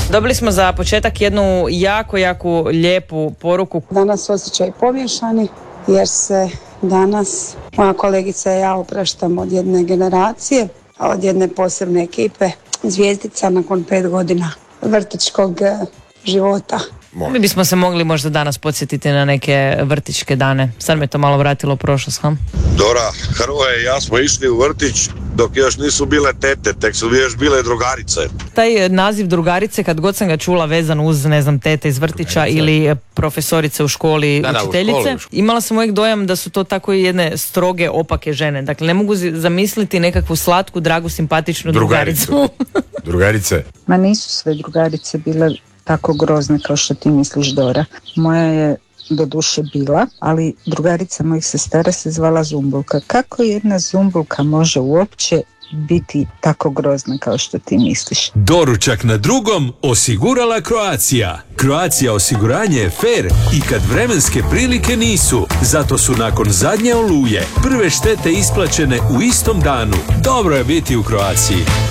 Dobili smo za početak jednu jako lijepu poruku. Danas osjećaj pomiješani jer se danas moja kolegica i ja opraštamo od jedne generacije, od jedne posebne ekipe, zvijezdica nakon 5 godina vrtićkog života. Mi bismo se mogli možda danas podsjetiti na neke vrtićke dane. Sad me to malo vratilo u prošlost. Dora, Hrvoje i ja smo išli u vrtić dok još nisu bile tete, tek su još bile drugarice. Taj naziv drugarice, kad god sam ga čula vezan uz, ne znam, tete iz vrtića ili profesorice u školi, učiteljice, imala sam uvijek dojam da su to tako jedne stroge, opake žene. Dakle, ne mogu zamisliti nekakvu slatku, dragu, simpatičnu drugaricu. Drugarice? Ma nisu sve drugarice bile tako grozne kao što ti misliš, Dora. Moja je do duše bila, ali drugarica mojih sestara se zvala Zumbulka. Kako jedna Zumbulka može uopće biti tako grozna kao što ti misliš? Doručak na drugom osigurala Croatia. Croatia osiguranje je fair i kad vremenske prilike nisu. Zato su nakon zadnje oluje prve štete isplaćene u istom danu. Dobro je biti u Croatiji.